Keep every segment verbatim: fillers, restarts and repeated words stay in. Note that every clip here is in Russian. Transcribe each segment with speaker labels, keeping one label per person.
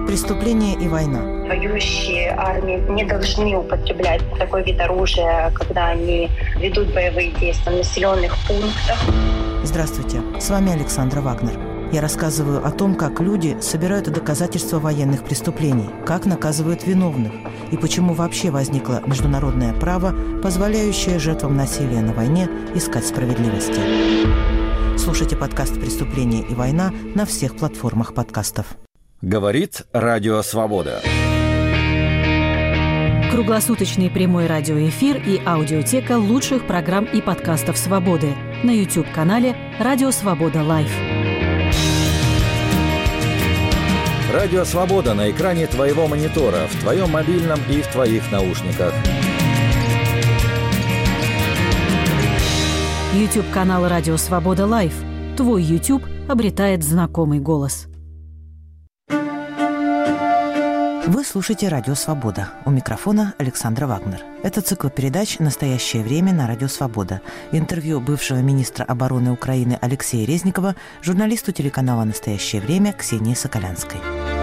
Speaker 1: Преступление и война.
Speaker 2: Воюющие армии не должны употреблять такой вид оружия, когда они ведут боевые действия в населенных пунктах.
Speaker 1: Здравствуйте, с вами Александра Вагнер. Я рассказываю о том, как люди собирают доказательства военных преступлений, как наказывают виновных и почему вообще возникло международное право, позволяющее жертвам насилия на войне искать справедливости. Слушайте подкаст «Преступление и война» на всех платформах подкастов.
Speaker 3: Говорит Радио Свобода.
Speaker 4: Круглосуточный прямой радиоэфир и аудиотека лучших программ и подкастов «Свободы» на YouTube-канале «Радио Свобода Лайв».
Speaker 3: Радио Свобода на экране твоего монитора, в твоем мобильном и в твоих наушниках.
Speaker 4: YouTube-канал «Радио Свобода Лайв». Твой YouTube обретает знакомый голос.
Speaker 1: Вы слушаете «Радио Свобода». У микрофона Александра Вагнер. Это цикл передач «Настоящее время» на «Радио Свобода». Интервью бывшего министра обороны Украины Алексея Резникова журналисту телеканала «Настоящее время» Ксении Соколянской.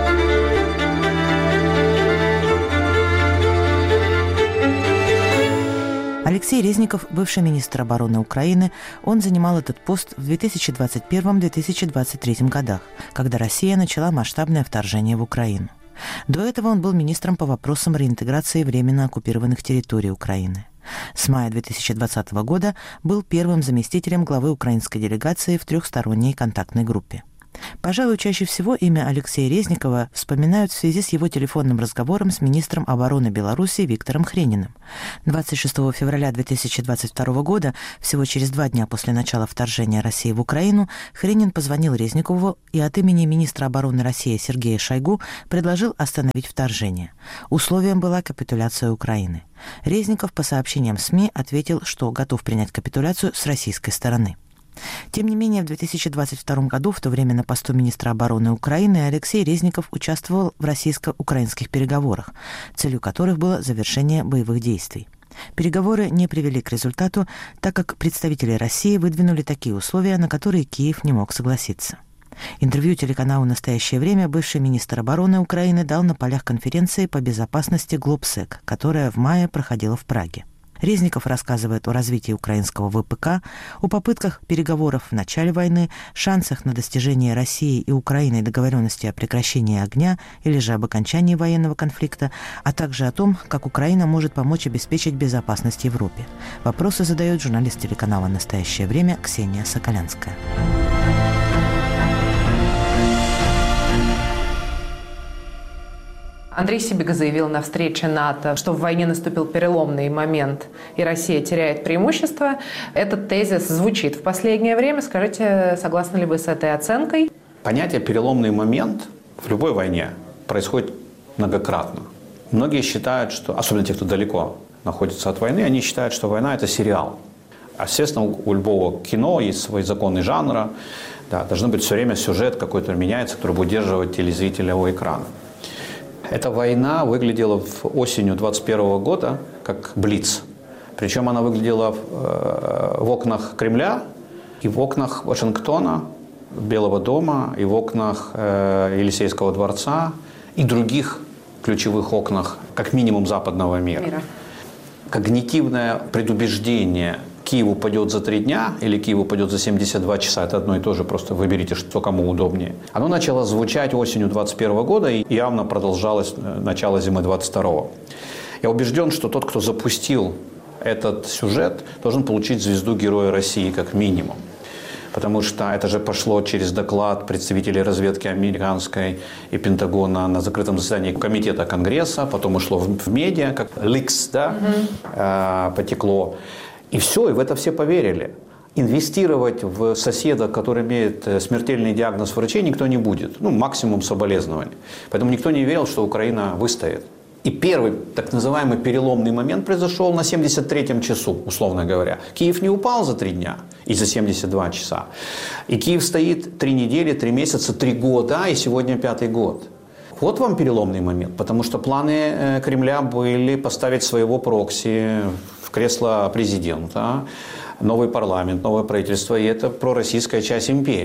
Speaker 1: Алексей Резников, бывший министр обороны Украины, он занимал этот пост в две тысячи двадцать первом — две тысячи двадцать третьем годах, когда Россия начала масштабное вторжение в Украину. До этого он был министром по вопросам реинтеграции временно оккупированных территорий Украины. С мая две тысячи двадцатого года был первым заместителем главы украинской делегации в трехсторонней контактной группе. Пожалуй, чаще всего имя Алексея Резникова вспоминают в связи с его телефонным разговором с министром обороны Беларуси Виктором Хрениным. двадцать шестого февраля две тысячи двадцать второго года, всего через два дня после начала вторжения России в Украину, Хренин позвонил Резникову и от имени министра обороны России Сергея Шойгу предложил остановить вторжение. Условием была капитуляция Украины. Резников по сообщениям СМИ ответил, что готов принять капитуляцию с российской стороны. Тем не менее, в две тысячи двадцать втором году, в то время на посту министра обороны Украины, Алексей Резников участвовал в российско-украинских переговорах, целью которых было завершение боевых действий. Переговоры не привели к результату, так как представители России выдвинули такие условия, на которые Киев не мог согласиться. Интервью телеканалу «Настоящее время» бывший министр обороны Украины дал на полях конференции по безопасности «Глобсек», которая в мае проходила в Праге. Резников рассказывает о развитии украинского ВПК, о попытках переговоров в начале войны, шансах на достижение России и Украиной договоренности о прекращении огня или же об окончании военного конфликта, а также о том, как Украина может помочь обеспечить безопасность Европе. Вопросы задает журналист телеканала «Настоящее время» Ксения Соколянская.
Speaker 5: Андрей Сибига заявил на встрече НАТО, что в войне наступил переломный момент, и Россия теряет преимущество. Этот тезис звучит в последнее время. Скажите, согласны ли вы с этой оценкой?
Speaker 6: Понятие «переломный момент» в любой войне происходит многократно. Многие считают, что, особенно те, кто далеко находится от войны, они считают, что война – это сериал. А, естественно, у любого кино есть свои законы жанра. Да, должен быть все время сюжет какой-то меняется, который будет удерживать телезрителя у экрана. Эта война выглядела осенью двадцать первого года как блиц. Причем она выглядела в, в окнах Кремля и в окнах Вашингтона, Белого дома, и в окнах э, Елисейского дворца и других ключевых окнах, как минимум, западного мира. мира. Когнитивное предубеждение «Киев упадет за три дня» или «Киев упадет за семьдесят два часа» – это одно и то же, просто выберите, что кому удобнее. Оно начало звучать осенью двадцать первого года и явно продолжалось начало зимы двадцать второго. Я убежден, что тот, кто запустил этот сюжет, должен получить звезду Героя России как минимум. Потому что это же пошло через доклад представителей разведки американской и Пентагона на закрытом заседании комитета Конгресса, потом ушло в медиа, как ликс, да, угу. э, потекло. И все, и в это все поверили. Инвестировать в соседа, который имеет смертельный диагноз врачей, никто не будет. Ну, максимум соболезнований. Поэтому никто не верил, что Украина выстоит. И первый так называемый переломный момент произошел на семьдесят третьем часу, условно говоря. Киев не упал за три дня и за семьдесят два часа. И Киев стоит три недели, три месяца, три года, и сегодня пятый год. Вот вам переломный момент, потому что планы Кремля были поставить своего прокси в кресло президента, новый парламент, новое правительство, и это пророссийская часть империи.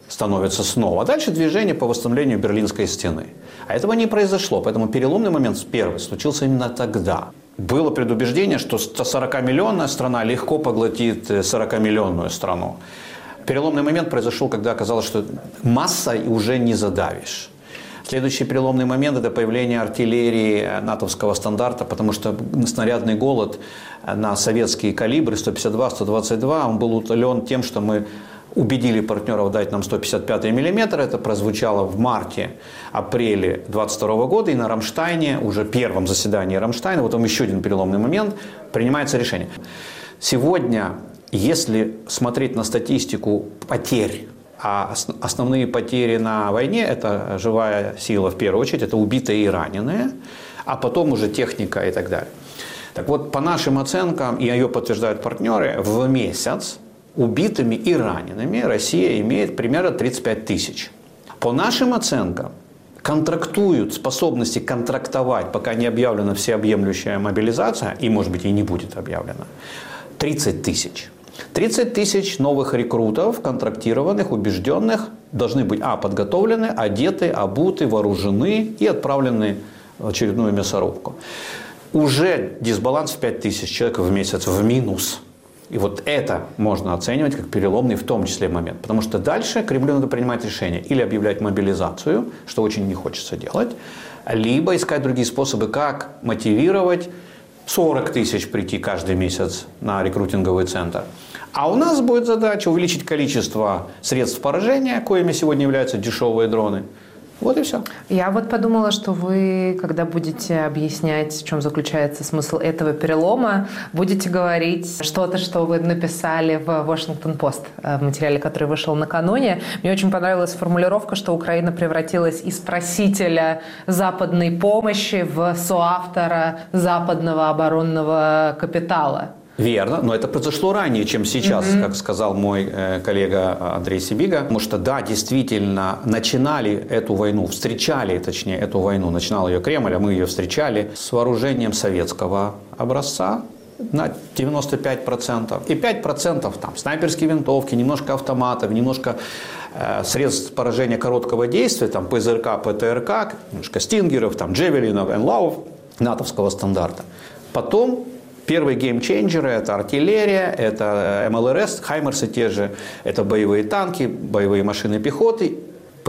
Speaker 6: становится снова. А дальше движение по восстановлению Берлинской стены. А этого не произошло. Поэтому переломный момент первый случился именно тогда. Было предубеждение, что сорокамиллионная страна легко поглотит сорокамиллионную страну. Переломный момент произошел, когда оказалось, что массой уже не задавишь. Следующий переломный момент – это появление артиллерии натовского стандарта, потому что снарядный голод на советские калибры сто пятьдесят два - сто двадцать два, он был утолен тем, что мы убедили партнеров дать нам сто пятьдесят пятый миллиметр. Это прозвучало в марте-апреле двадцать второго года. И на Рамштайне, уже первом заседании Рамштайна, вот там еще один переломный момент, принимается решение. Сегодня, если смотреть на статистику потерь, а основные потери на войне – это живая сила в первую очередь, это убитые и раненые, а потом уже техника и так далее. Так вот, по нашим оценкам, и ее подтверждают партнеры, в месяц убитыми и ранеными Россия имеет примерно тридцать пять тысяч. По нашим оценкам, контрактуют, способности контрактовать, пока не объявлена всеобъемлющая мобилизация, и, может быть, и не будет объявлена, тридцать тысяч. тридцать тысяч новых рекрутов, контрактированных, убежденных, должны быть, а, подготовлены, одеты, обуты, вооружены и отправлены в очередную мясорубку. Уже дисбаланс в пять тысяч человек в месяц в минус. И вот это можно оценивать как переломный в том числе момент. Потому что дальше Кремлю надо принимать решение. Или объявлять мобилизацию, что очень не хочется делать, либо искать другие способы, как мотивировать сорок тысяч прийти каждый месяц на рекрутинговый центр. А у нас будет задача увеличить количество средств поражения, коими сегодня являются дешевые дроны. Вот и все.
Speaker 5: Я вот подумала, что вы, когда будете объяснять, в чем заключается смысл этого перелома, будете говорить что-то, что вы написали в Washington-Post, в материале, который вышел накануне. Мне очень понравилась формулировка, что Украина превратилась из просителя западной помощи в соавтора западного оборонного капитала.
Speaker 6: Верно, но это произошло ранее, чем сейчас, mm-hmm. как сказал мой э, коллега Андрей Сибига. Потому что, да, действительно, начинали эту войну, встречали, точнее, эту войну, начинал ее Кремль, а мы ее встречали с вооружением советского образца на девяносто пять процентов. И пять процентов там снайперские винтовки, немножко автоматов, немножко э, средств поражения короткого действия, там ПЗРК, ПТРК, немножко стингеров, там джевелинов, энлаов, натовского стандарта. Потом первые геймченджеры – это артиллерия, это эм эл эр эс, Хаймерсы те же, это боевые танки, боевые машины пехоты,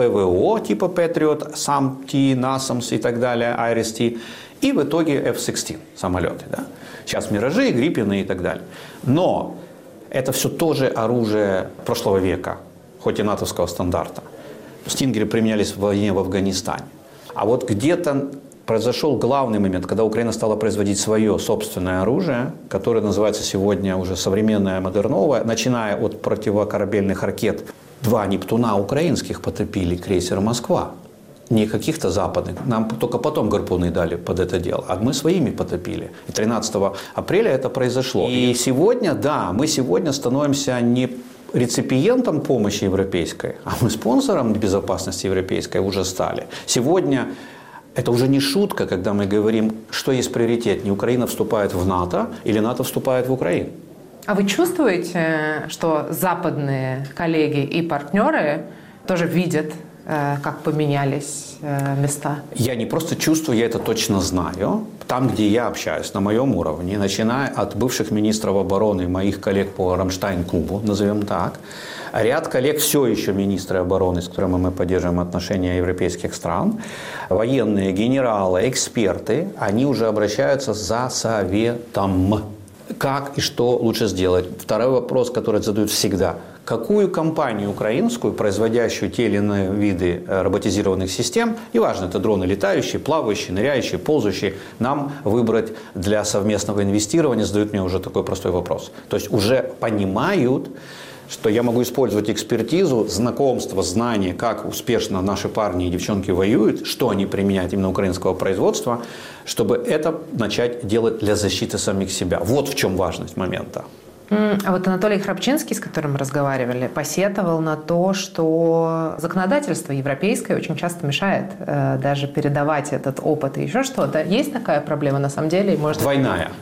Speaker 6: ПВО типа Патриот, САМ-Т, насамс и так далее, Айрис-Т, и в итоге эф шестнадцать самолеты. Да? Сейчас Миражи, Гриппины и так далее. Но это все тоже оружие прошлого века, хоть и натовского стандарта. Стингеры применялись в войне в Афганистане. А вот где-то произошел главный момент, когда Украина стала производить свое собственное оружие, которое называется сегодня уже современное, модерновое, начиная от противокорабельных ракет. Два «Нептуна» украинских потопили крейсер «Москва». Не каких-то западных. Нам только потом гарпуны дали под это дело. А мы своими потопили. И тринадцатого апреля это произошло. И сегодня, да, мы сегодня становимся не реципиентом помощи европейской, а мы спонсором безопасности европейской уже стали. Сегодня это уже не шутка, когда мы говорим, что есть приоритет. Не Украина вступает в НАТО или НАТО вступает в Украину.
Speaker 5: А вы чувствуете, что западные коллеги и партнеры тоже видят, как поменялись места?
Speaker 6: Я не просто чувствую, я это точно знаю. Там, где я общаюсь, на моем уровне, начиная от бывших министров обороны, моих коллег по Рамштайн-клубу, назовем так, ряд коллег, все еще министры обороны, с которыми мы поддерживаем отношения европейских стран, военные, генералы, эксперты, они уже обращаются за советом. Как и что лучше сделать? Второй вопрос, который задают всегда. Какую компанию украинскую, производящую те или иные виды роботизированных систем, и важно, это дроны летающие, плавающие, ныряющие, ползающие, нам выбрать для совместного инвестирования, задают мне уже такой простой вопрос. То есть уже понимают, что я могу использовать экспертизу, знакомство, знание, как успешно наши парни и девчонки воюют, что они применяют именно украинского производства, чтобы это начать делать для защиты самих себя. Вот в чем важность момента.
Speaker 5: А вот Анатолий Храпчинский, с которым мы разговаривали, посетовал на то, что законодательство европейское очень часто мешает э, даже передавать этот опыт и еще что-то. Есть такая проблема на самом деле? Может...
Speaker 6: Двойная.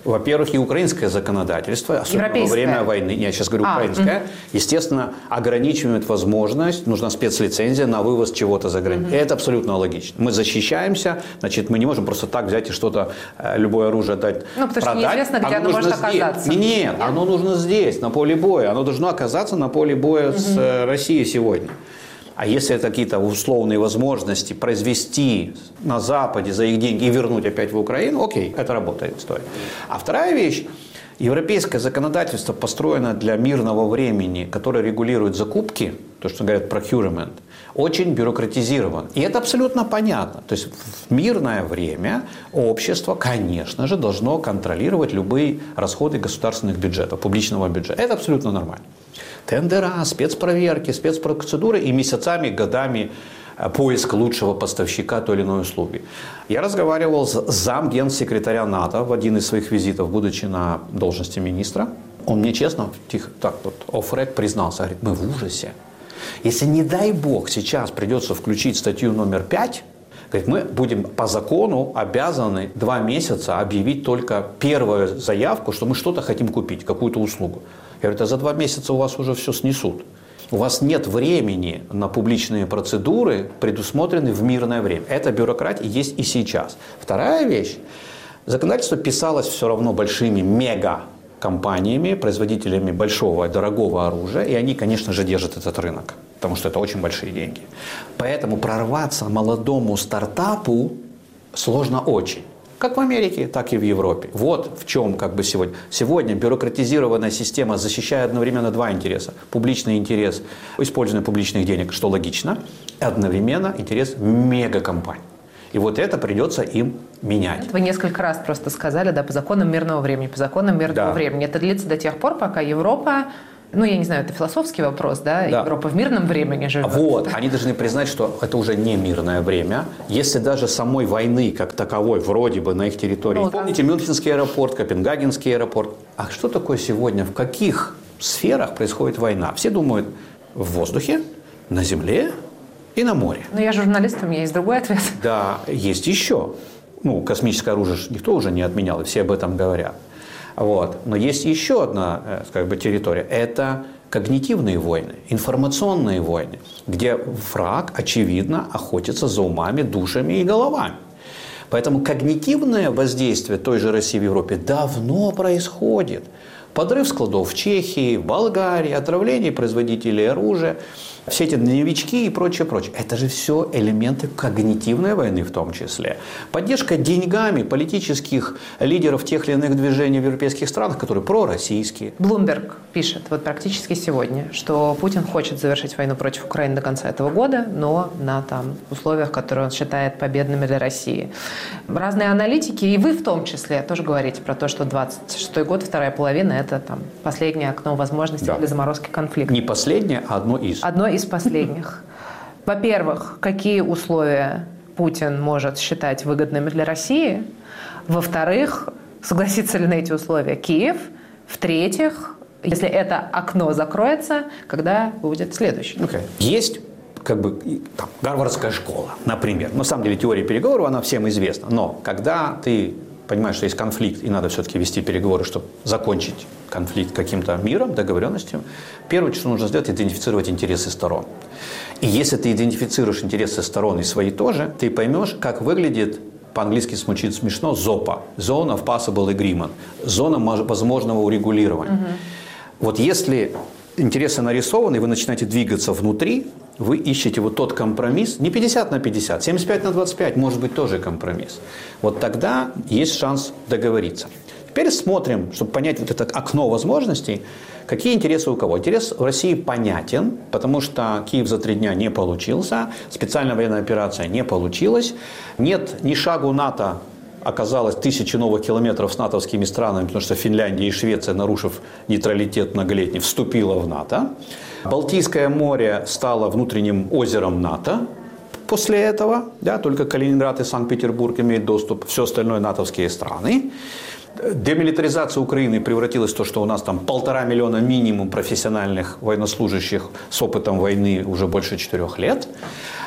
Speaker 6: Во-первых, и украинское законодательство, особенно во время войны, я сейчас говорю а, украинское, угу. естественно, ограничивает возможность, нужна спецлицензия на вывоз чего-то за границу. Угу. Это абсолютно логично. Мы защищаемся, значит, мы не можем просто так взять и что-то, любое оружие дать,
Speaker 5: ну, потому
Speaker 6: продать.
Speaker 5: Что неизвестно, где оно, оно может здесь. Оказаться.
Speaker 6: Нет, нет, оно нужно здесь, на поле боя. Оно должно оказаться на поле боя угу. с Россией сегодня. А если это какие-то условные возможности произвести на Западе за их деньги и вернуть опять в Украину, окей, это работает история. А вторая вещь, европейское законодательство построено для мирного времени, которое регулирует закупки, то, что говорят procurement, очень бюрократизирован. И это абсолютно понятно. То есть в мирное время общество, конечно же, должно контролировать любые расходы государственных бюджетов, публичного бюджета. Это абсолютно нормально. Тендера, спецпроверки, спецпроцедуры и месяцами, годами поиск лучшего поставщика той или иной услуги. Я разговаривал с замгенсекретаря НАТО в один из своих визитов, будучи на должности министра. Он мне честно, тихо, так вот, офф-рек признался, говорит, мы в ужасе. Если, не дай бог, сейчас придется включить статью номер пять, говорит, мы будем по закону обязаны два месяца объявить только первую заявку, что мы что-то хотим купить, какую-то услугу. Я говорю, а за два месяца у вас уже все снесут. У вас нет времени на публичные процедуры, предусмотренные в мирное время. Эта бюрократия есть и сейчас. Вторая вещь. Законодательство писалось все равно большими мега-компаниями, производителями большого и дорогого оружия. И они, конечно же, держат этот рынок. Потому что это очень большие деньги. Поэтому прорваться молодому стартапу сложно очень. Как в Америке, так и в Европе. Вот в чем как бы сегодня. Сегодня бюрократизированная система защищает одновременно два интереса. Публичный интерес использования публичных денег, что логично, и одновременно интерес мегакомпаний. И вот это придется им менять.
Speaker 5: Вы несколько раз просто сказали, да, по законам мирного времени, по законам мирного да. времени. Это длится до тех пор, пока Европа, ну, я не знаю, это философский вопрос, да? да. Европа в мирном времени живет.
Speaker 6: Вот, они должны признать, что это уже не мирное время. Если даже самой войны как таковой, вроде бы, на их территории. Ну, помните, да. Мюнхенский аэропорт, Копенгагенский аэропорт. А что такое сегодня, в каких сферах происходит война? Все думают, в воздухе, на земле и на море.
Speaker 5: Ну, я журналист, у меня есть другой ответ.
Speaker 6: Да, есть еще. Ну, космическое оружие никто уже не отменял, и все об этом говорят. Вот. Но есть еще одна как бы, территория. Это когнитивные войны, информационные войны, где враг, очевидно, охотится за умами, душами и головами. Поэтому когнитивное воздействие той же России в Европе давно происходит. Подрыв складов в Чехии, в Болгарии, отравление производителей оружия, все эти новички и прочее, прочее. Это же все элементы когнитивной войны в том числе. Поддержка деньгами политических лидеров тех или иных движений в европейских странах, которые пророссийские.
Speaker 5: Блумберг пишет вот практически сегодня, что Путин хочет завершить войну против Украины до конца этого года, но на там, условиях, которые он считает победными для России. Разные аналитики, и вы в том числе, тоже говорите про то, что двадцать шестой год, вторая половина, это там, последнее окно возможностей да. для заморозки конфликта.
Speaker 6: Не последнее, а одно из.
Speaker 5: Одно из последних. Во-первых, какие условия Путин может считать выгодными для России? Во-вторых, согласится ли на эти условия Киев? В-третьих, если это окно закроется, когда будет следующий?
Speaker 6: Okay. Есть как бы там, Гарвардская школа, например. На самом деле теория переговоров, она всем известна. Но когда ты понимаешь, что есть конфликт, и надо все-таки вести переговоры, чтобы закончить конфликт каким-то миром, договоренностью, первое, что нужно сделать, идентифицировать интересы сторон. И если ты идентифицируешь интересы сторон и свои тоже, ты поймешь, как выглядит, по-английски звучит смешно, зопа, Zone of Possible Agreement, зона возможного урегулирования. Угу. Вот если интересы нарисованы, и вы начинаете двигаться внутри, вы ищете вот тот компромисс, не пятьдесят на пятьдесят, семьдесят пять на двадцать пять, может быть тоже компромисс. Вот тогда есть шанс договориться. Теперь смотрим, чтобы понять вот это окно возможностей, какие интересы у кого. Интерес в России понятен, потому что Киев за три дня не получился, специальная военная операция не получилась, нет ни шагу НАТО. Оказалось тысячи новых километров с натовскими странами, потому что Финляндия и Швеция, нарушив нейтралитет многолетний, вступила в НАТО. Балтийское море стало внутренним озером НАТО. После этого, да, только Калининград и Санкт-Петербург имеют доступ, все остальное натовские страны. Демилитаризация Украины превратилась в то, что у нас там полтора миллиона минимум профессиональных военнослужащих с опытом войны уже больше четырех лет.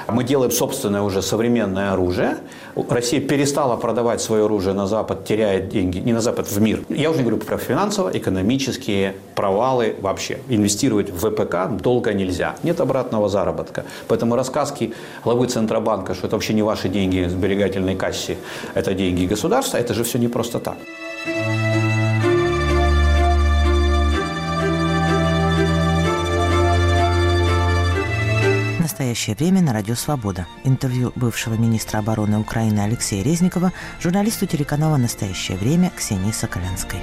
Speaker 6: Мы делаем собственное уже современное оружие. Россия перестала продавать свое оружие на Запад, теряет деньги. Не на Запад, в мир. Я уже не говорю про финансово-экономические провалы вообще. Инвестировать в ВПК долго нельзя. Нет обратного заработка. Поэтому рассказки главы Центробанка, что это вообще не ваши деньги в сберегательной кассе, это деньги государства, это же все не просто так.
Speaker 1: Настоящее время на радио «Свобода». Интервью бывшего министра обороны Украины Алексея Резникова журналисту телеканала «Настоящее время» Ксении Соколянской.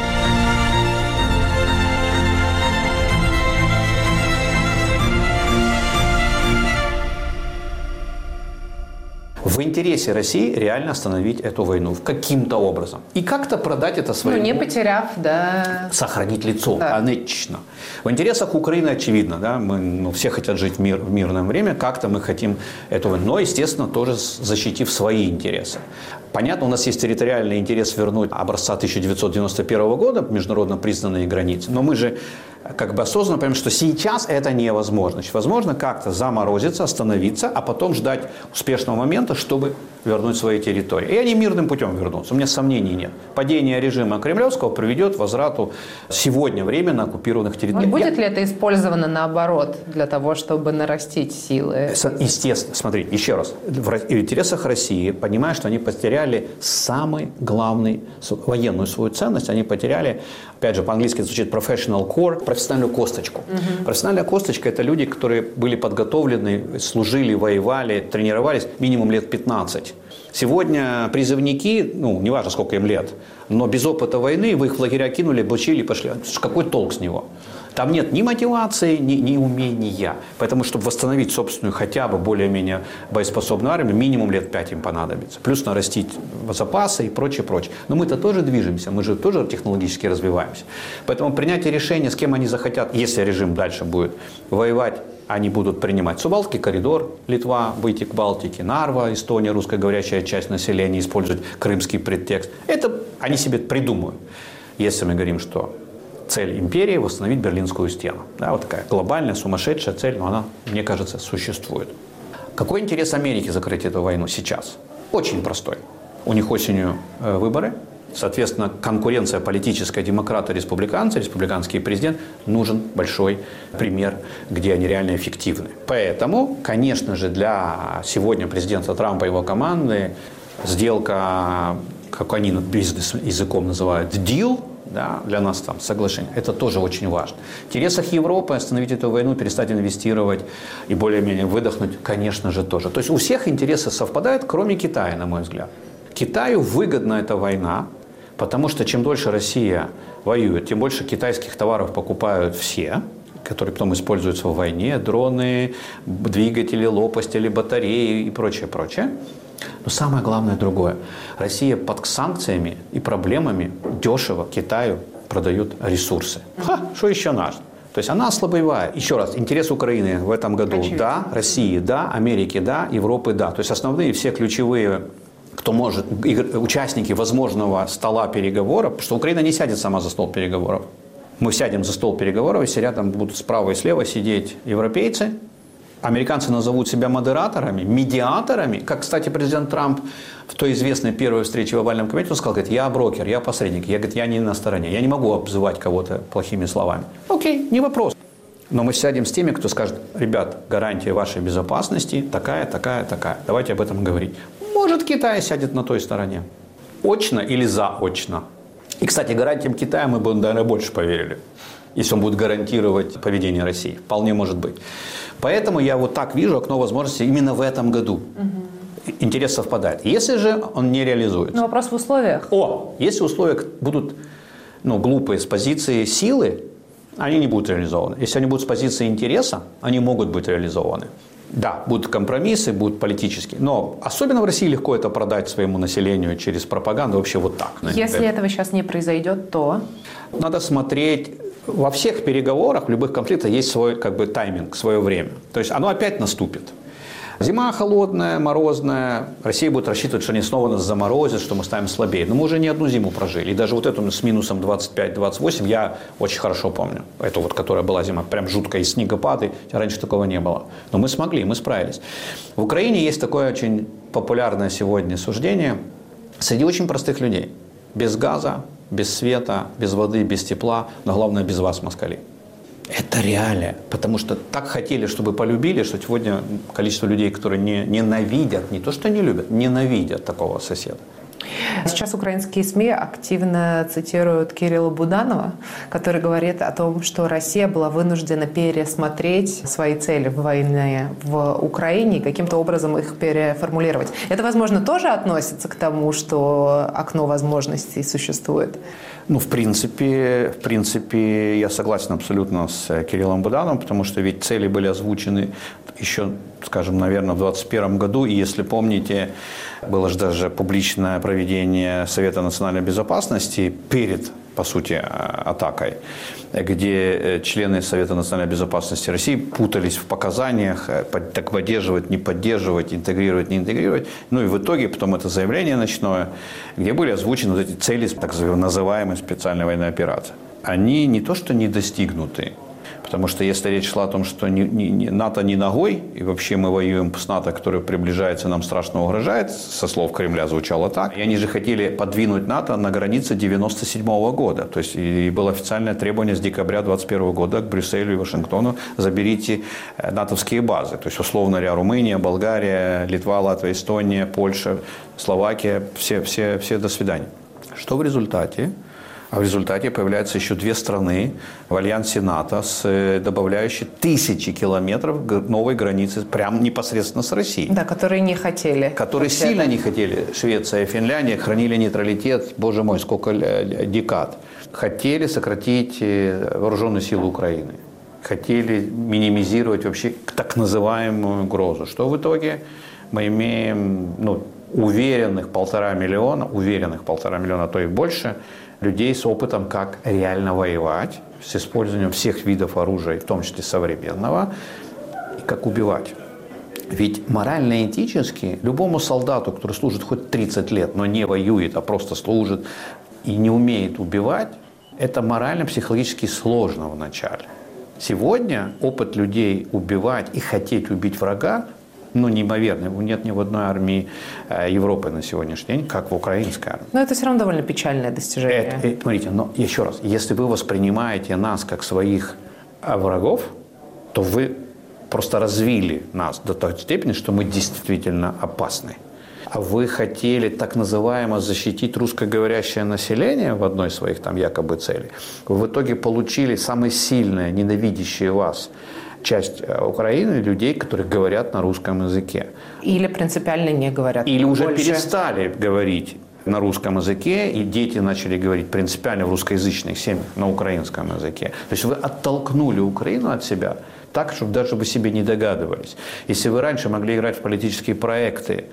Speaker 6: В интересе России реально остановить эту войну каким-то образом. И как-то продать это своим...
Speaker 5: Ну, не потеряв, да...
Speaker 6: Сохранить лицо,
Speaker 5: да.
Speaker 6: Конечно. В интересах Украины очевидно, да, мы, ну, все хотят жить в, мир, в мирное время, как-то мы хотим этого, но, естественно, тоже защитив свои интересы. Понятно, у нас есть территориальный интерес вернуть образца тысяча девятьсот девяносто первого года, международно признанные границы, но мы же как бы осознанно понимаем, что сейчас это невозможно. Возможно как-то заморозиться, остановиться, а потом ждать успешного момента, чтобы вернуть свои территории. И они мирным путем вернутся, у меня сомнений нет. Падение режима кремлевского приведет к возврату сегодня временно оккупированных территорий.
Speaker 5: Будет ли это использовано наоборот для того, чтобы нарастить силы?
Speaker 6: Естественно, смотри, еще раз. В интересах России, понимая, что они потеряли самый главный, военную свою ценность, они потеряли, опять же, по-английски это звучит professional core, профессиональную косточку. Угу. Профессиональная косточка – это люди, которые были подготовлены, служили, воевали, тренировались минимум лет пятнадцать. Сегодня призывники, ну, неважно, сколько им лет, но без опыта войны, вы их в лагеря кинули, обучили, пошли. Какой толк с него? Там нет ни мотивации, ни, ни умения. Поэтому, чтобы восстановить собственную хотя бы более-менее боеспособную армию, минимум лет пять им понадобится. Плюс нарастить запасы и прочее, прочее. Но мы-то тоже движемся, мы же тоже технологически развиваемся. Поэтому принятие решения, с кем они захотят, если режим дальше будет воевать, они будут принимать. Субалтский коридор, Литва, выйти к Балтике, Нарва, Эстония, русскоговорящая часть населения, использовать крымский предтекст. Это они себе придумают. Если мы говорим, что цель империи – восстановить Берлинскую стену. Да, вот такая глобальная, сумасшедшая цель, но она, мне кажется, существует. Какой интерес Америки закрыть эту войну сейчас? Очень простой. У них осенью э, выборы. Соответственно, конкуренция политическая, демократы, республиканцы, республиканский президент, нужен большой пример, где они реально эффективны. Поэтому, конечно же, для сегодня президента Трампа и его команды сделка, как они бизнес-языком называют, deal, да, для нас там соглашение, это тоже очень важно. В интересах Европы остановить эту войну, перестать инвестировать и более-менее выдохнуть, конечно же, тоже. То есть у всех интересы совпадают, кроме Китая, на мой взгляд. Китаю выгодна эта война, потому что чем дольше Россия воюет, тем больше китайских товаров покупают все, которые потом используются в войне, дроны, двигатели, лопастили, батареи и прочее, прочее. Но самое главное другое. Россия под санкциями и проблемами дешево Китаю продает ресурсы. Ха, что еще нужно? То есть она ослабевает. Еще раз, интерес Украины в этом году – да, России – да, Америки – да, Европы – да. То есть основные все ключевые, кто может, участники возможного стола переговоров, потому что Украина не сядет сама за стол переговоров. Мы сядем за стол переговоров, и рядом будут справа и слева сидеть европейцы. Американцы назовут себя модераторами, медиаторами. Как, кстати, президент Трамп в той известной первой встрече в овальном комитете, он сказал, говорит, я брокер, я посредник, я, говорит, я не на стороне, я не могу обзывать кого-то плохими словами. Окей, не вопрос. Но мы сядем с теми, кто скажет, ребят, гарантия вашей безопасности такая, такая, такая. Давайте об этом говорить. Может, Китай сядет на той стороне. Очно или заочно. И, кстати, гарантиям Китая мы бы, наверное, больше поверили, если он будет гарантировать поведение России. Вполне может быть. Поэтому я вот так вижу окно возможностей именно в этом году. Угу. Интерес совпадает. Если же он не реализуется.
Speaker 5: Но вопрос в условиях.
Speaker 6: О, если условия будут, ну, глупые с позиции силы, они не будут реализованы. Если они будут с позиции интереса, они могут быть реализованы. Да, будут компромиссы, будут политические. Но особенно в России легко это продать своему населению через пропаганду вообще вот так.
Speaker 5: Если этого сейчас не произойдет, то?
Speaker 6: Надо смотреть. Во всех переговорах, в любых конфликтах есть свой как бы тайминг, свое время. То есть оно опять наступит. Зима холодная, морозная. Россия будет рассчитывать, что они снова нас заморозят, что мы станем слабее. Но мы уже не одну зиму прожили. И даже вот эту с минусом двадцать пять - двадцать восемь я очень хорошо помню. Эту вот, которая была зима, прям жуткая, и снегопады. Раньше такого не было. Но мы смогли, мы справились. В Украине есть такое очень популярное сегодня суждение среди очень простых людей. Без газа, без света, без воды, без тепла, но главное без вас, москали. Это реалия, потому что так хотели, чтобы полюбили, что сегодня количество людей, которые не, ненавидят, не то что не любят, ненавидят такого соседа.
Speaker 5: Сейчас украинские СМИ активно цитируют Кирилла Буданова, который говорит о том, что Россия была вынуждена пересмотреть свои цели в войне в Украине и каким-то образом их переформулировать. Это, возможно, тоже относится к тому, что окно возможностей существует?
Speaker 6: Ну, в принципе, в принципе, я согласен абсолютно с Кириллом Будановым, потому что ведь цели были озвучены еще, скажем, наверное, в двадцать первом году. И если помните, было же даже публичное проведение Совета национальной безопасности перед, по сути, атакой, где члены Совета национальной безопасности России путались в показаниях, так поддерживать, не поддерживать, интегрировать, не интегрировать. Ну и в итоге потом это заявление ночное, где были озвучены вот эти цели так называемой специальной военной операции. Они не то что не достигнуты, потому что если речь шла о том, что не, не, НАТО не ногой, и вообще мы воюем с НАТО, который приближается, нам страшно угрожает, со слов Кремля звучало так, и они же хотели подвинуть НАТО на границе девяносто седьмого года. То есть и было официальное требование с декабря двадцать первого года к Брюсселю и Вашингтону: заберите натовские базы. То есть, условно говоря, Румыния, Болгария, Литва, Латвия, Эстония, Польша, Словакия, все, все, все до свидания. Что в результате? А в результате появляются еще две страны в альянсе НАТО, с добавляющей тысячи километров новой границы прямо непосредственно с Россией.
Speaker 5: Да, которые не хотели.
Speaker 6: Которые сильно это. не хотели. Швеция и Финляндия хранили нейтралитет, боже мой, сколько декад. Хотели сократить вооруженные силы Украины. Хотели минимизировать вообще так называемую угрозу. Что в итоге? Мы имеем ну, уверенных полтора миллиона, уверенных полтора миллиона, а то и больше, людей с опытом, как реально воевать, с использованием всех видов оружия, в том числе современного, и как убивать. Ведь морально-этически любому солдату, который служит хоть тридцать лет, но не воюет, а просто служит и не умеет убивать, это морально-психологически сложно вначале. Сегодня опыт людей убивать и хотеть убить врага, ну, неимоверный. Нет ни в одной армии Европы на сегодняшний день, как в украинской армии.
Speaker 5: Но это все равно довольно печальное достижение.
Speaker 6: Это, это, смотрите, но еще раз, если вы воспринимаете нас как своих врагов, то вы просто развили нас до той степени, что мы действительно опасны. А вы хотели так называемо защитить русскоговорящее население в одной из своих там якобы целей. Вы в итоге получили самые сильные, ненавидящие вас часть Украины, людей, которые говорят на русском языке.
Speaker 5: Или принципиально не говорят.
Speaker 6: Или уже
Speaker 5: больше.
Speaker 6: перестали говорить на русском языке, и дети начали говорить принципиально в русскоязычных семьях на украинском языке. То есть вы оттолкнули Украину от себя так, чтобы даже вы себе не догадывались. Если вы раньше могли играть в политические проекты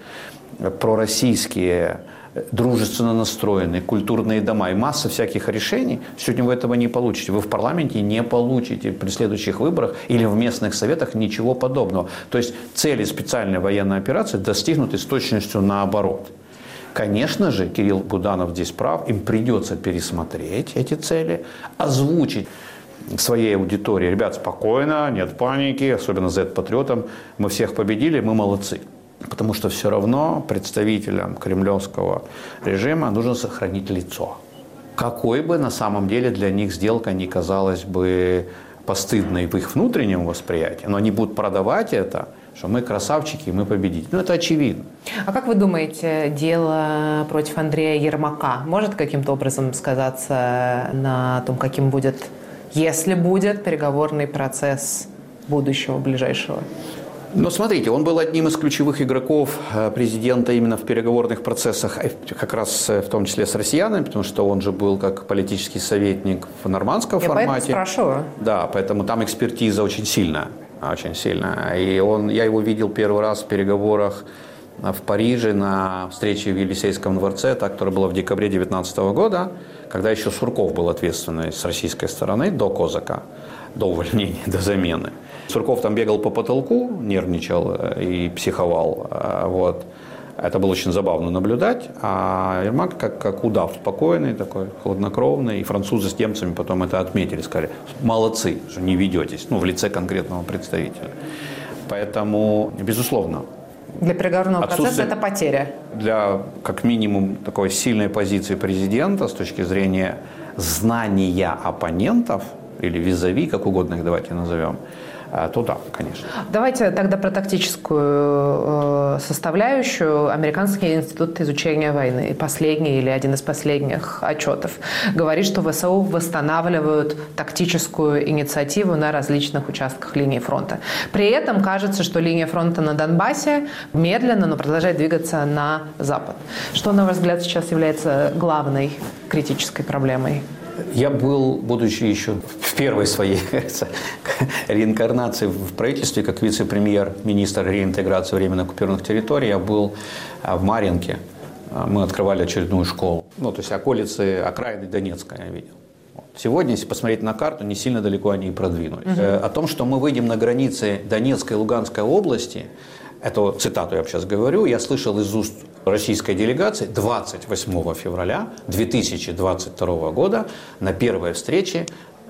Speaker 6: пророссийские, дружественно настроенные, культурные дома и масса всяких решений, сегодня вы этого не получите. Вы в парламенте не получите при следующих выборах или в местных советах ничего подобного. То есть цели специальной военной операции достигнуты с точностью наоборот. Конечно же, Кирилл Буданов здесь прав, им придется пересмотреть эти цели, озвучить своей аудитории: ребят, спокойно, нет паники, особенно зет-патриотам, мы всех победили, мы молодцы. Потому что все равно представителям кремлевского режима нужно сохранить лицо. Какой бы на самом деле для них сделка не казалась бы постыдной в их внутреннем восприятии, но они будут продавать это, что мы красавчики, мы победители. Ну, это очевидно.
Speaker 5: А как вы думаете, дело против Андрея Ермака может каким-то образом сказаться на том, каким будет, если будет, переговорный процесс будущего, ближайшего?
Speaker 6: Но смотрите, он был одним из ключевых игроков президента именно в переговорных процессах, как раз в том числе с россиянами, потому что он же был как политический советник в нормандском
Speaker 5: Я
Speaker 6: формате.
Speaker 5: Я поэтому спрашиваю.
Speaker 6: Да, поэтому там экспертиза очень сильная, очень сильная. И он, я его видел первый раз в переговорах в Париже на встрече в Елисейском дворце, та, которая была в декабре две тысячи девятнадцатого года, когда еще Сурков был ответственный с российской стороны, до Козака. до увольнения, до замены. Сурков там бегал по потолку, нервничал и психовал. Вот. Это было очень забавно наблюдать. А Ермак как, как удав, спокойный такой, хладнокровный. И французы с немцами потом это отметили, сказали, молодцы, что не ведетесь, ну, в лице конкретного представителя. Поэтому, безусловно,
Speaker 5: для переговорного процесса это потеря.
Speaker 6: Для, как минимум, такой сильной позиции президента с точки зрения знания оппонентов, или визави, как угодно их давайте назовем, то да, конечно.
Speaker 5: Давайте тогда про тактическую составляющую. Американский институт изучения войны, последний или один из последних отчетов, говорит, что ВСУ восстанавливают тактическую инициативу на различных участках линии фронта. При этом кажется, что линия фронта на Донбассе медленно, но продолжает двигаться на запад. Что, на ваш взгляд, сейчас является главной критической проблемой?
Speaker 6: Я был, будучи еще в первой своей реинкарнации в правительстве, как вице-премьер-министр реинтеграции временно оккупированных территорий, я был в Марьинке. Мы открывали очередную школу. Ну, то есть околицы, окраины Донецка я видел. Сегодня, если посмотреть на карту, не сильно далеко они и продвинулись. Угу. О том, что мы выйдем на границы Донецкой и Луганской области, эту цитату я сейчас говорю, я слышал из уст российской делегации двадцать восьмого февраля две тысячи двадцать второго года на первой встрече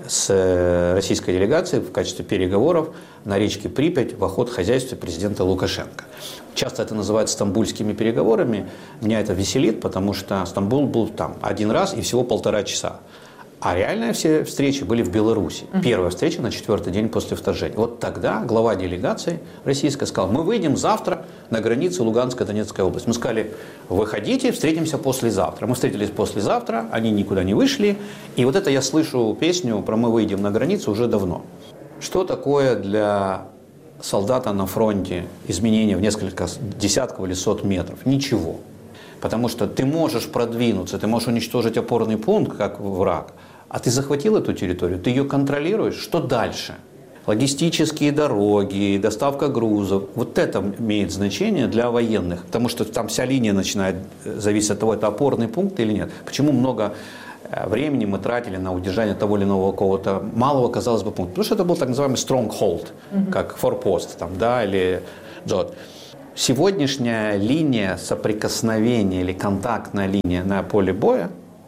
Speaker 6: с российской делегацией в качестве переговоров на речке Припять в охотхозяйстве президента Лукашенко. Часто это называют стамбульскими переговорами. Меня это веселит, потому что Стамбул был там один раз и всего полтора часа. А реальные все встречи были в Беларуси. Первая встреча на четвертый день после вторжения. Вот тогда глава делегации российской сказал, мы выйдем завтра на границе Луганской и Донецкой области. Мы сказали, выходите, встретимся послезавтра. Мы встретились послезавтра, они никуда не вышли. И вот это я слышу песню про «Мы выйдем на границу» уже давно. Что такое для солдата на фронте изменения в несколько десятков или сот метров? Ничего. Потому что ты можешь продвинуться, ты можешь уничтожить опорный пункт, как враг, а ты захватил эту территорию, ты ее контролируешь, что дальше? Логистические дороги, доставка грузов, вот это имеет значение для военных, потому что там вся линия начинает зависеть от того, это опорный пункт или нет. Почему много времени мы тратили на удержание того или иного какого-то малого, казалось бы, пункта? Потому что это был так называемый stronghold, mm-hmm. как форпост, там, да, или джот. Сегодняшняя линия соприкосновения или контактная линия на поле боя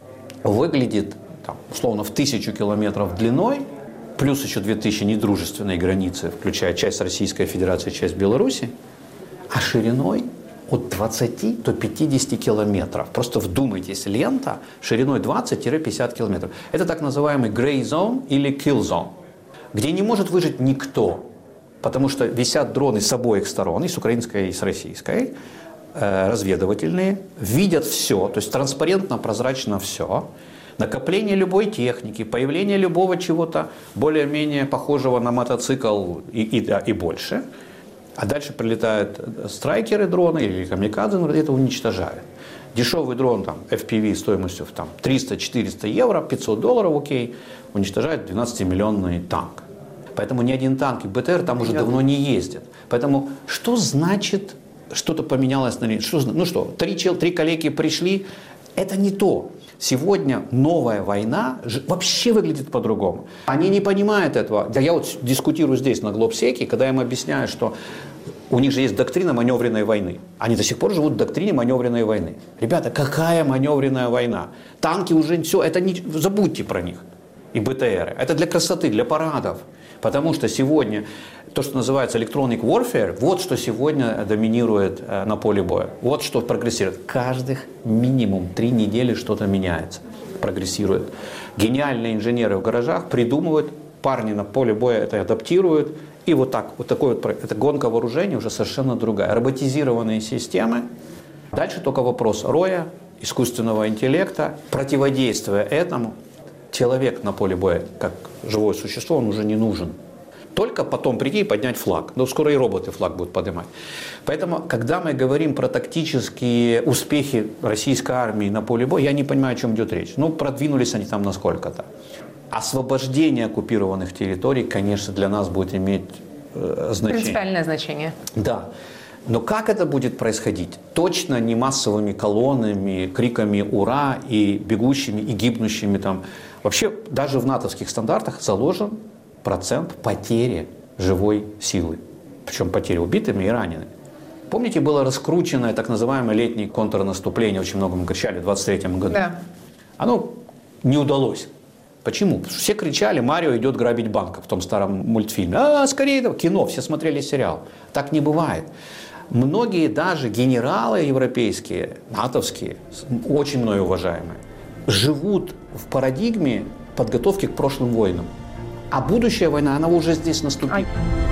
Speaker 6: выглядит там, условно в тысячу километров длиной, плюс еще две тысячи недружественной границы, включая часть Российской Федерации, часть Беларуси, а шириной от двадцати до пятидесяти километров. Просто вдумайтесь, лента шириной двадцать-пятьдесят километров. Это так называемый gray zone или kill zone, где не может выжить никто. Потому что висят дроны с обоих сторон, и с украинской, и с российской, э, разведывательные, видят все, то есть транспарентно, прозрачно все. Накопление любой техники, появление любого чего-то более-менее похожего на мотоцикл и, и, да, и больше. А дальше прилетают страйкеры дроны или камикадзе, это уничтожают. Дешевый дрон там, эф пи ви стоимостью там, триста-четыреста евро, пятьсот долларов, окей, уничтожает двенадцатимиллионный танк. Поэтому ни один танк и бэ тэ эр там уже давно не ездит. Поэтому что значит, что-то поменялось на линии? Что, ну что, три, чел, три коллеги пришли, это не то. Сегодня новая война вообще выглядит по-другому. Они не понимают этого. Да я вот дискутирую здесь на Глобсеке, когда я им объясняю, что у них же есть доктрина маневренной войны. Они до сих пор живут в доктрине маневренной войны. Ребята, какая маневренная война? Танки уже все, это не, забудьте про них. И бэ тэ эры. Это для красоты, для парадов. Потому что сегодня то, что называется electronic warfare, вот что сегодня доминирует на поле боя. Вот что прогрессирует. Каждых минимум три недели что-то меняется, прогрессирует. Гениальные инженеры в гаражах придумывают, парни на поле боя это адаптируют. И вот так, вот такой вот, это гонка вооружений уже совершенно другая. Роботизированные системы. Дальше только вопрос роя, искусственного интеллекта, противодействия этому. Человек на поле боя, как живое существо, он уже не нужен. Только потом прийти и поднять флаг. Но скоро и роботы флаг будут поднимать. Поэтому, когда мы говорим про тактические успехи российской армии на поле боя, я не понимаю, о чем идет речь. Ну, продвинулись они там насколько-то. Освобождение оккупированных территорий, конечно, для нас будет иметь э, значение.
Speaker 5: Принципиальное значение.
Speaker 6: Да. Но как это будет происходить? Точно не массовыми колоннами, криками «Ура!» и бегущими, и гибнущими там. Вообще, даже в натовских стандартах заложен процент потери живой силы. Причем потери убитыми и ранеными. Помните, было раскрученное так называемое летнее контрнаступление, очень много мы кричали в двадцать третьем году.
Speaker 5: Да.
Speaker 6: Оно не удалось. Почему? Потому что все кричали: Марио идет грабить банк в том старом мультфильме. А, скорее, кино, все смотрели сериал. Так не бывает. Многие даже генералы европейские, натовские, очень мной уважаемые, живут в парадигме подготовки к прошлым войнам. А будущая война, она уже здесь наступит.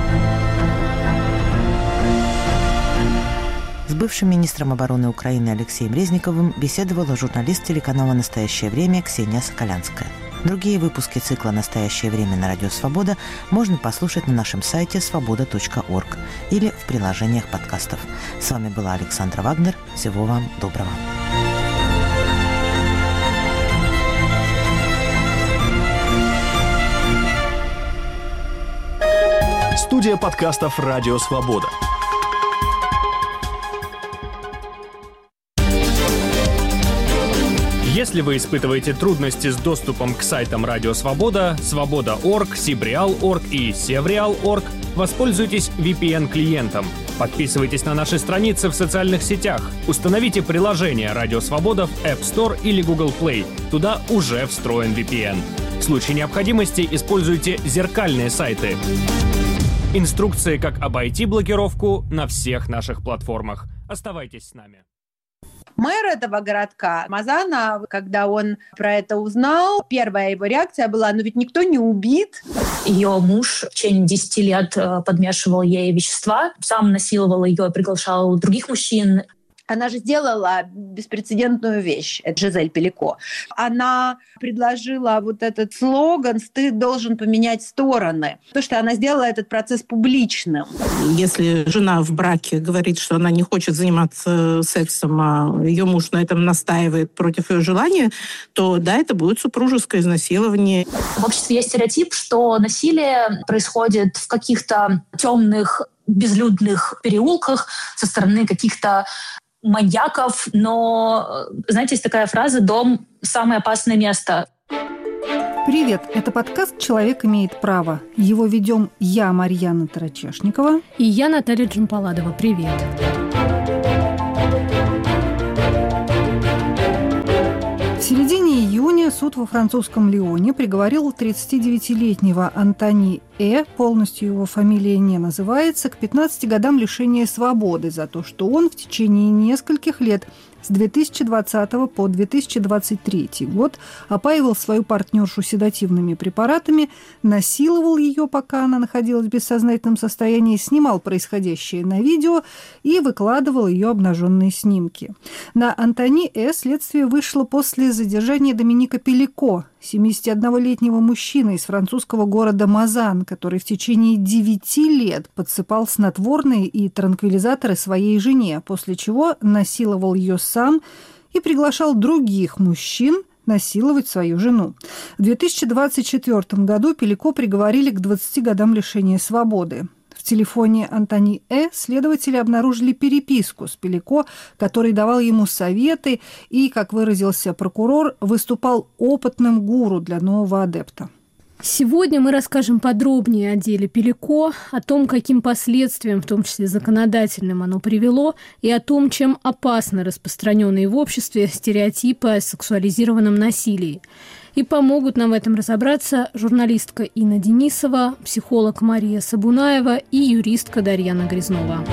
Speaker 1: С бывшим министром обороны Украины Алексеем Резниковым беседовала журналист телеканала «Настоящее время» Ксения Соколянская. Другие выпуски цикла «Настоящее время» на Радио Свобода можно послушать на нашем сайте свобода точка орг или в приложениях подкастов. С вами была Александра Вагнер. Всего вам доброго.
Speaker 7: Студия подкастов «Радио Свобода». Если вы испытываете трудности с доступом к сайтам Радио Свобода, Свобода точка орг, Сибриал точка орг и Севриал точка орг, воспользуйтесь ви пи эн-клиентом. Подписывайтесь на наши страницы в социальных сетях. Установите приложение Радио Свобода в App Store или Google Play. Туда уже встроен ви пи эн. В случае необходимости используйте зеркальные сайты. Инструкции, как обойти блокировку, на всех наших платформах. Оставайтесь с нами.
Speaker 8: Мэр этого городка, Мазана, когда он про это узнал, первая его реакция была: ну ведь никто не убит.
Speaker 9: Ее муж в течение десяти лет подмешивал ей вещества, сам насиловал ее, приглашал других мужчин.
Speaker 8: Она же сделала беспрецедентную вещь, это Жизель Пелико. Она предложила вот этот слоган «Стыд должен поменять стороны», потому что она сделала этот процесс публичным.
Speaker 10: Если жена в браке говорит, что она не хочет заниматься сексом, а ее муж на этом настаивает против ее желания, то да, это будет супружеское изнасилование.
Speaker 9: В обществе есть стереотип, что насилие происходит в каких-то темных, безлюдных переулках со стороны каких-то маньяков, но, знаете, есть такая фраза «дом – самое опасное место».
Speaker 11: Привет, это подкаст «Человек имеет право». Его ведем я, Марьяна Тарачешникова.
Speaker 12: И я, Наталья Джампаладова. Привет.
Speaker 11: В середине июня суд во французском Лионе приговорил тридцатидевятилетнего Антони Э, полностью его фамилия не называется, к пятнадцати годам лишения свободы за то, что он в течение нескольких лет с две тысячи двадцатого по две тысячи двадцать третий год опаивал свою партнершу седативными препаратами, насиловал ее, пока она находилась в бессознательном состоянии, снимал происходящее на видео и выкладывал ее обнаженные снимки. На Антони Э следствие вышло после задержания Доминика Пелико, семидесятиоднолетнего мужчины из французского города Мазан, который в течение девяти лет подсыпал снотворные и транквилизаторы своей жене, после чего насиловал ее сам и приглашал других мужчин насиловать свою жену. В две тысячи двадцать четвёртом году Пелико приговорили к двадцати годам лишения свободы. В телефоне Антони Э следователи обнаружили переписку с Пелико, который давал ему советы и, как выразился прокурор, выступал опытным гуру для нового адепта.
Speaker 12: Сегодня мы расскажем подробнее о деле Пелико, о том, каким последствиям, в том числе законодательным, оно привело, и о том, чем опасны распространенные в обществе стереотипы о сексуализированном насилии. И помогут нам в этом разобраться журналистка Инна Денисова, психолог Мария Сабунаева и юристка Дарьяна Грязнова.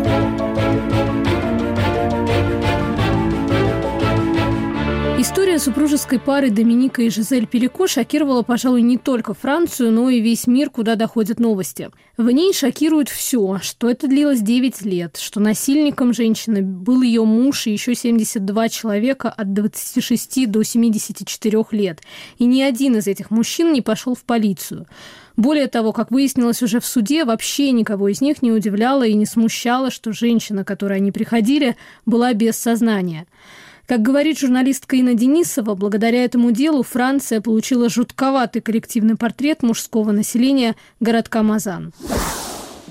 Speaker 12: История супружеской пары Доминика и Жизель Пелико шокировала, пожалуй, не только Францию, но и весь мир, куда доходят новости. В ней шокирует все, что это длилось девять лет, что насильником женщины был ее муж и еще семьдесят два человека от двадцати шести до семидесяти четырёх лет. И ни один из этих мужчин не пошел в полицию. Более того, как выяснилось уже в суде, вообще никого из них не удивляло и не смущало, что женщина, к которой они приходили, была без сознания. Как говорит журналистка Инна Денисова, благодаря этому делу Франция получила жутковатый коллективный портрет мужского населения городка Мазан.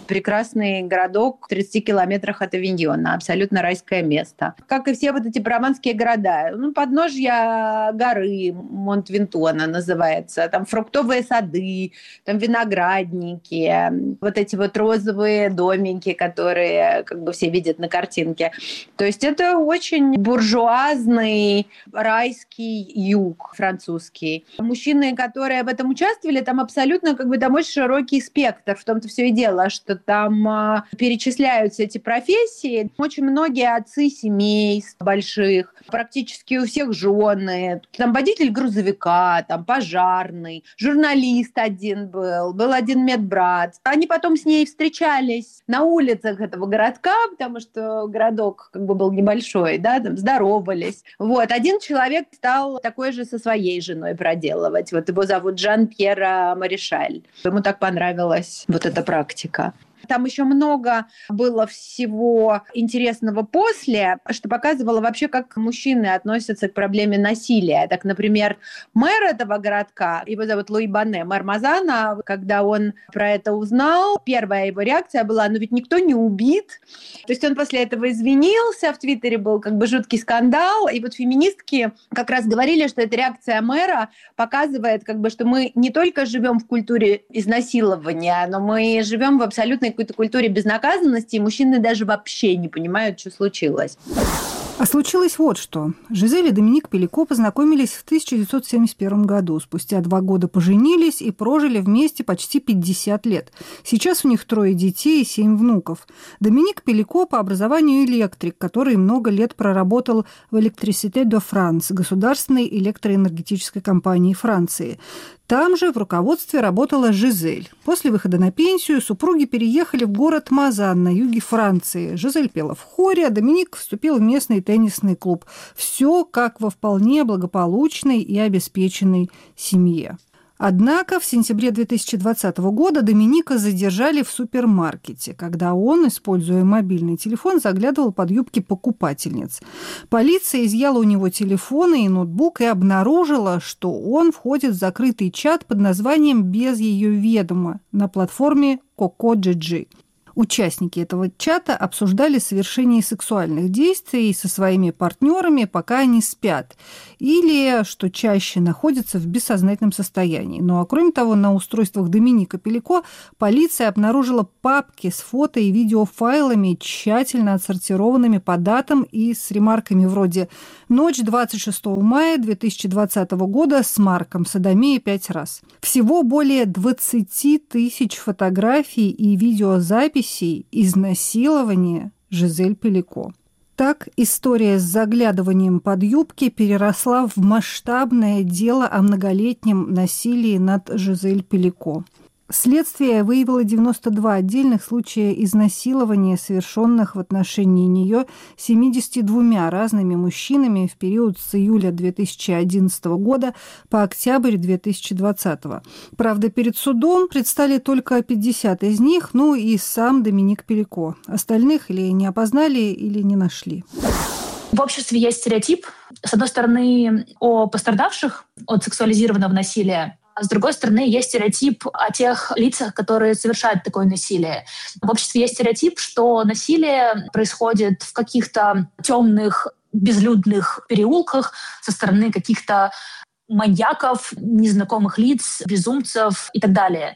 Speaker 8: Прекрасный городок в тридцати километрах от Авиньона. Абсолютно райское место. Как и все вот эти прованские города. Ну, подножья горы Монт-Винтона называется. Там фруктовые сады, там виноградники, вот эти вот розовые домики, которые как бы все видят на картинке. То есть это очень буржуазный райский юг французский. Мужчины, которые в этом участвовали, там абсолютно как бы там очень широкий спектр. В том-то все и дело, что там а, перечисляются эти профессии. Очень многие отцы семей больших, практически у всех жены. Там водитель грузовика, там пожарный, журналист один был, был один медбрат. Они потом с ней встречались на улицах этого городка, потому что городок как бы был небольшой, да, там здоровались. Вот. Один человек стал такой же со своей женой проделывать. Вот его зовут Жан-Пьер Маришаль. Ему так понравилась вот эта практика. Там еще много было всего интересного после, что показывало вообще, как мужчины относятся к проблеме насилия. Так, например, мэр этого городка, его зовут Луи Бонне, мэр Мазана, когда он про это узнал, первая его реакция была: ну ведь никто не убит. То есть он после этого извинился, в Твиттере был как бы жуткий скандал, и вот феминистки как раз говорили, что эта реакция мэра показывает, как бы, что мы не только живем в культуре изнасилования, но мы живем в абсолютной какой-то культуре безнаказанности, и мужчины даже вообще не понимают, что случилось.
Speaker 11: А случилось вот что. Жизель и Доминик Пелико познакомились в тысяча девятьсот семьдесят первом году. Спустя два года поженились и прожили вместе почти пятьдесят лет. Сейчас у них трое детей и семь внуков. Доминик Пелико по образованию электрик, который много лет проработал в Électricité de France, государственной электроэнергетической компании Франции. Там же в руководстве работала Жизель. После выхода на пенсию супруги переехали в город Мазан на юге Франции. Жизель пела в хоре, а Доминик вступил в местный теннисный клуб. Все как во вполне благополучной и обеспеченной семье. Однако в сентябре две тысячи двадцатого года Доминика задержали в супермаркете, когда он, используя мобильный телефон, заглядывал под юбки покупательниц. Полиция изъяла у него телефоны и ноутбук и обнаружила, что он входит в закрытый чат под названием «Без ее ведома» на платформе Coco.gg. Участники этого чата обсуждали совершение сексуальных действий со своими партнерами, пока они спят, или, что чаще, находятся в бессознательном состоянии. Ну а кроме того, на устройствах Доминика Пелико полиция обнаружила папки с фото и видеофайлами, тщательно отсортированными по датам и с ремарками вроде «Ночь двадцать шестого мая две тысячи двадцатого года с Марком, содомия пять раз». Всего более двадцать тысяч фотографий и видеозаписей изнасилования Жизель Пелико. Так история с заглядыванием под юбки переросла в масштабное дело о многолетнем насилии над Жизель Пелико. Следствие выявило девяносто два отдельных случая изнасилования, совершенных в отношении нее семьюдесятью двумя разными мужчинами в период с июля две тысячи одиннадцатого года по октябрь две тысячи двадцатого. Правда, перед судом предстали только пятьдесят из них, ну и сам Доминик Пелико. Остальных или не опознали, или не нашли.
Speaker 9: В обществе есть стереотип, с одной стороны, о пострадавших от сексуализированного насилия, а с другой стороны, есть стереотип о тех лицах, которые совершают такое насилие. В обществе есть стереотип, что насилие происходит в каких-то темных, безлюдных переулках со стороны каких-то маньяков, незнакомых лиц, безумцев и так далее.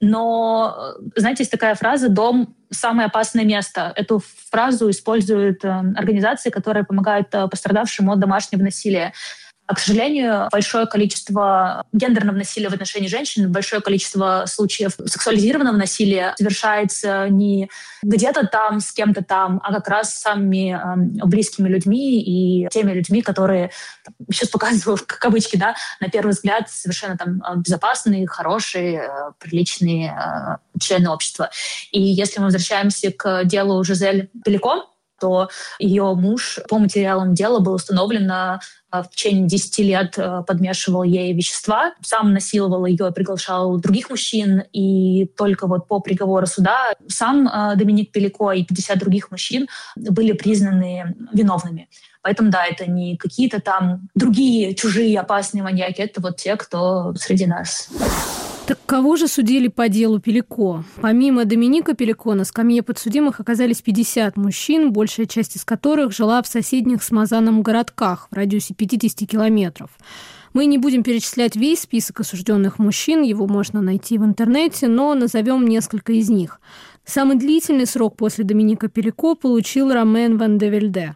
Speaker 9: Но, знаете, есть такая фраза «дом – самое опасное место». Эту фразу используют организации, которые помогают пострадавшим от домашнего насилия. К сожалению, большое количество гендерного насилия в отношении женщин, большое количество случаев сексуализированного насилия совершается не где-то там, с кем-то там, а как раз с самыми э, близкими людьми и теми людьми, которые, сейчас показываю в кавычки, да, на первый взгляд совершенно там безопасные, хорошие, э, приличные э, члены общества. И если мы возвращаемся к делу Жизель Пелико, то ее муж по материалам дела был установлен в течение десяти лет, подмешивал ей вещества, сам насиловал ее, приглашал других мужчин, и только вот по приговору суда сам Доминик Пелико и пятьдесят других мужчин были признаны виновными. Поэтому, да, это не какие-то там другие чужие опасные маньяки, это вот те, кто среди нас.
Speaker 12: Так кого же судили по делу Пелико? Помимо Доминика Пелико на скамье подсудимых оказались пятьдесят мужчин, большая часть из которых жила в соседних с Мазаном городках в радиусе пятьдесят километров. Мы не будем перечислять весь список осужденных мужчин, его можно найти в интернете, но назовем несколько из них. Самый длительный срок после Доминика Пелико получил Ромен Ван де Вельде.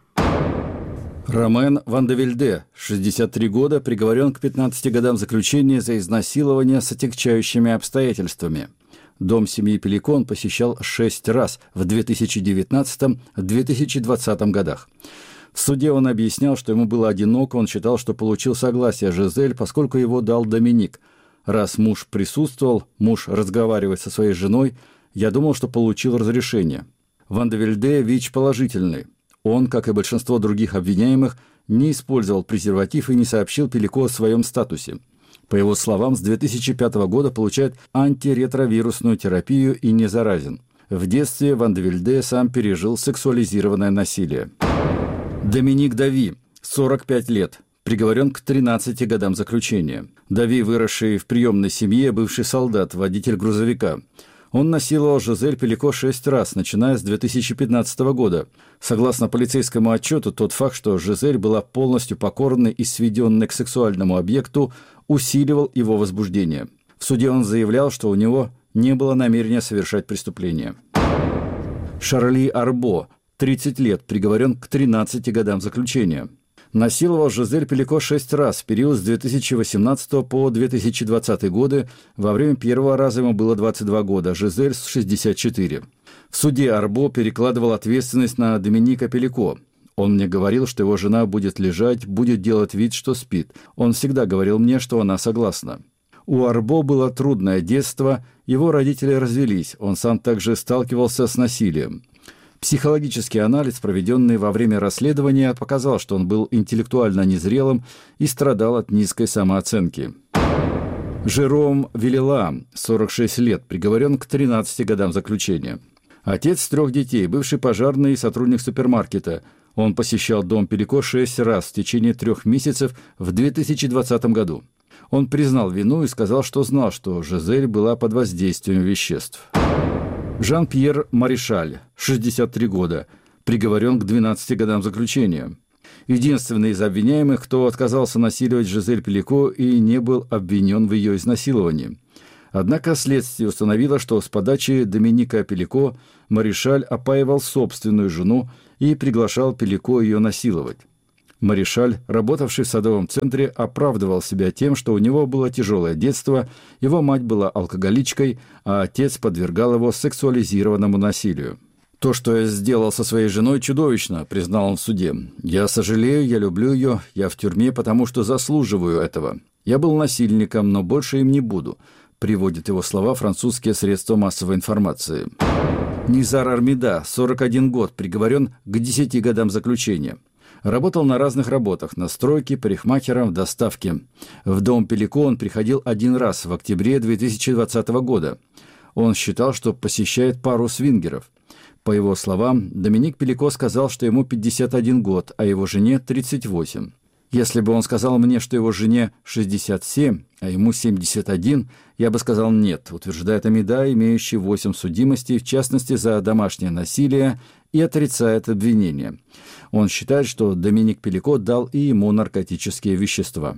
Speaker 13: Ромен Ван де Вельде, шестьдесят три года, приговорен к пятнадцати годам заключения за изнасилование с отягчающими обстоятельствами. Дом семьи Пелико он посещал шесть раз в две тысячи девятнадцатом — две тысячи двадцатом годах. В суде он объяснял, что ему было одиноко, он считал, что получил согласие Жизель, поскольку его дал Доминик. Раз муж присутствовал, муж разговаривает со своей женой, я думал, что получил разрешение. Ван де Вельде ВИЧ положительный. Он, как и большинство других обвиняемых, не использовал презерватив и не сообщил Пелико о своем статусе. По его словам, с две тысячи пятого года получает антиретровирусную терапию и не заразен. В детстве Ван де Вельде сам пережил сексуализированное насилие. Доминик Дави, сорок пять лет, приговорен к тринадцати годам заключения. Дави, выросший в приемной семье, бывший солдат, водитель грузовика. Он насиловал Жизель Пелико шесть раз, начиная с две тысячи пятнадцатого года. Согласно полицейскому отчету, тот факт, что Жизель была полностью покорной и сведенной к сексуальному объекту, усиливал его возбуждение. В суде он заявлял, что у него не было намерения совершать преступление. Шарли Арбо, тридцать лет, приговорен к тринадцати годам заключения. Насиловал Жизель Пелико шесть раз в период с две тысячи восемнадцатого по две тысячи двадцатый годы. Во время первого раза ему было двадцать два года, Жизель – шестьдесят четыре. В суде Арбо перекладывал ответственность на Доминика Пелико. Он мне говорил, что его жена будет лежать, будет делать вид, что спит. Он всегда говорил мне, что она согласна. У Арбо было трудное детство, его родители развелись, он сам также сталкивался с насилием. Психологический анализ, проведенный во время расследования, показал, что он был интеллектуально незрелым и страдал от низкой самооценки. Жером Вилела, сорок шесть лет, приговорен к тринадцати годам заключения. Отец трех детей, бывший пожарный и сотрудник супермаркета. Он посещал дом Пелико шесть раз в течение трех месяцев в две тысячи двадцатом году. Он признал вину и сказал, что знал, что Жизель была под воздействием веществ. Жан-Пьер Маришаль, шестьдесят три года, приговорен к двенадцати годам заключения. Единственный из обвиняемых, кто отказался насиловать Жизель Пелико и не был обвинен в ее изнасиловании. Однако следствие установило, что с подачи Доминика Пелико Маришаль опаивал собственную жену и приглашал Пелико ее насиловать. Маришаль, работавший в садовом центре, оправдывал себя тем, что у него было тяжелое детство, его мать была алкоголичкой, а отец подвергал его сексуализированному насилию. «То, что я сделал со своей женой, чудовищно», — признал он в суде. «Я сожалею, я люблю ее, я в тюрьме, потому что заслуживаю этого. Я был насильником, но больше им не буду», — приводят его слова французские средства массовой информации. Низар Армида, сорок один год, приговорен к десяти годам заключения. Работал на разных работах – на стройке, парикмахером, в доставке. В дом Пелико он приходил один раз в октябре две тысячи двадцатого года. Он считал, что посещает пару свингеров. По его словам, Доминик Пелико сказал, что ему пятьдесят один год, а его жене тридцать восемь. Если бы он сказал мне, что его жене шестьдесят семь, а ему семьдесят один, я бы сказал «нет», утверждает Амида, имеющий восемь судимостей, в частности, за домашнее насилие, и отрицает обвинение. Он считает, что Доминик Пелико дал и ему наркотические вещества.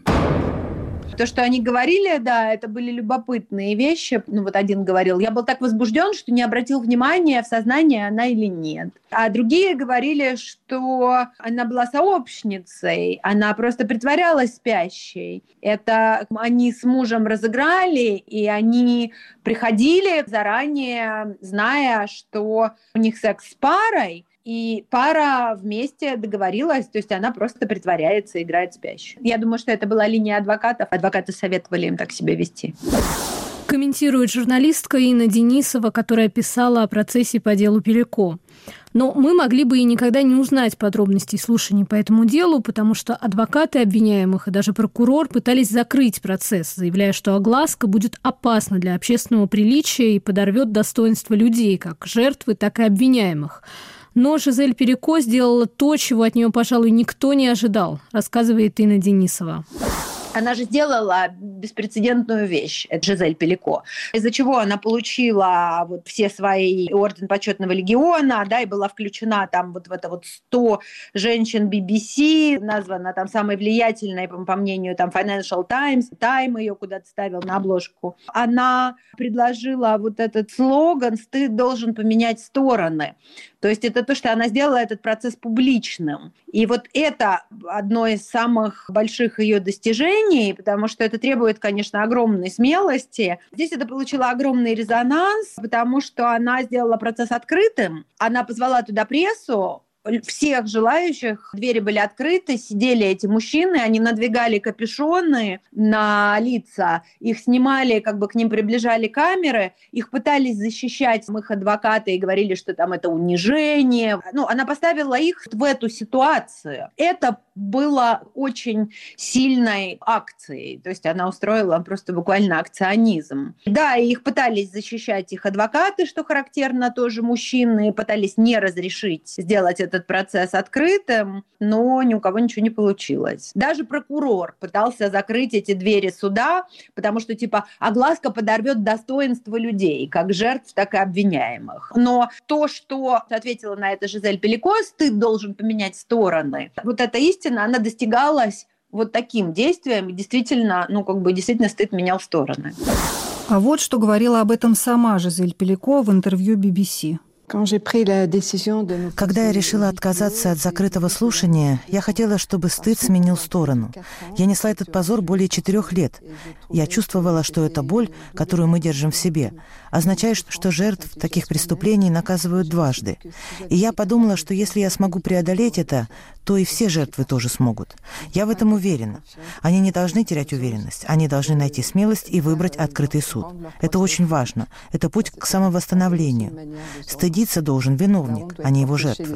Speaker 8: То, что они говорили, да, это были любопытные вещи. Ну, вот один говорил, я был так возбужден, что не обратил внимания, в сознании она или нет. А другие говорили, что она была сообщницей, она просто притворялась спящей. Это они с мужем разыграли, и они приходили заранее, зная, что у них секс с парой, и пара вместе договорилась, то есть она просто притворяется, играет спящую. Я думаю, что это была линия адвокатов. Адвокаты советовали им так себя вести.
Speaker 12: Комментирует журналистка Инна Денисова, которая писала о процессе по делу Пелико. Но мы могли бы и никогда не узнать подробностей слушаний по этому делу, потому что адвокаты обвиняемых и даже прокурор пытались закрыть процесс, заявляя, что огласка будет опасна для общественного приличия и подорвет достоинство людей, как жертвы, так и обвиняемых. Но Жизель Пелико сделала то, чего от нее, пожалуй, никто не ожидал, рассказывает Инна Денисова.
Speaker 8: Она же сделала беспрецедентную вещь, это Жизель Пелико, из-за чего она получила вот все свои орден почетного легиона, да, и была включена там вот в это вот сто женщин би би си, названа там самой влиятельной, по, по мнению там Financial Times, Time ее куда-то ставил на обложку. Она предложила вот этот слоган «Ты должен поменять стороны». То есть это то, что она сделала этот процесс публичным. И вот это одно из самых больших ее достижений, потому что это требует, конечно, огромной смелости. Здесь это получило огромный резонанс, потому что она сделала процесс открытым. Она позвала туда прессу, всех желающих, двери были открыты, сидели эти мужчины, они надвигали капюшоны на лица, их снимали, как бы к ним приближали камеры, их пытались защищать их адвокаты и говорили, что там это унижение. Ну, она поставила их в эту ситуацию. Это было очень сильной акцией, то есть она устроила просто буквально акционизм. Да, и их пытались защищать их адвокаты, что характерно тоже мужчины, пытались не разрешить сделать это этот процесс открытым, но ни у кого ничего не получилось. Даже прокурор пытался закрыть эти двери суда, потому что, типа, огласка подорвет достоинство людей, как жертв, так и обвиняемых. Но то, что ответила на это Жизель Пелико, стыд должен поменять стороны. Вот эта истина, она достигалась вот таким действием, и действительно, ну, как бы, действительно стыд менял стороны.
Speaker 11: А вот что говорила об этом сама Жизель Пелико в интервью би би си.
Speaker 1: Когда я решила отказаться от закрытого слушания, я хотела, чтобы стыд сменил сторону. Я несла этот позор более четырех лет. Я чувствовала, что эта боль, которую мы держим в себе, означает, что жертв таких преступлений наказывают дважды. И я подумала, что если я смогу преодолеть это, то и все жертвы тоже смогут. Я в этом уверена. Они не должны терять уверенность. Они должны найти смелость и выбрать открытый суд. Это очень важно. Это путь к самовосстановлению. Стыдиться должен виновник, а не его жертва.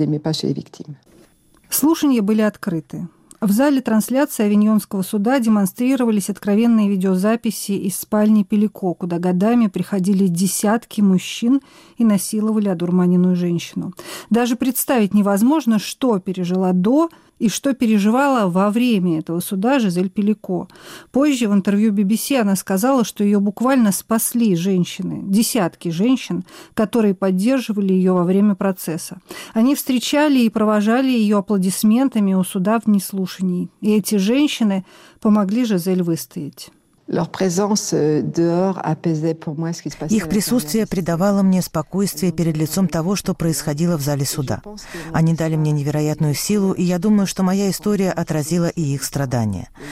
Speaker 11: Слушания были открыты. В зале трансляции Авиньонского суда демонстрировались откровенные видеозаписи из спальни Пелико, куда годами приходили десятки мужчин и насиловали одурманенную женщину. Даже представить невозможно, что пережила до и что переживала во время этого суда Жизель Пелико. Позже в интервью би би си она сказала, что ее буквально спасли женщины, десятки женщин, которые поддерживали ее во время процесса. Они встречали и провожали ее аплодисментами у суда в дни слушаний. И эти женщины помогли Жизель выстоять.
Speaker 1: Их присутствие придавало мне спокойствие перед лицом того, что происходило в зале суда. Они дали мне невероятную силу, и я думаю, что моя история отразила и их страдания.